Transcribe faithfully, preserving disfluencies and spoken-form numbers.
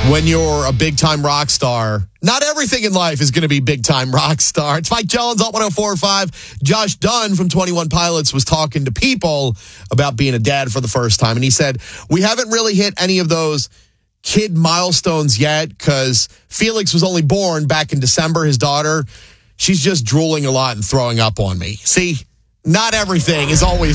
When you're a big-time rock star, not everything in life is going to be big-time rock star. It's Mike Jones on one oh four point five. Josh Dunn from twenty-one Pilots was talking to people about being a dad for the first time. And he said, we haven't really hit any of those kid milestones yet because Felix was only born back in December, his daughter. She's just drooling a lot and throwing up on me. See, not everything is always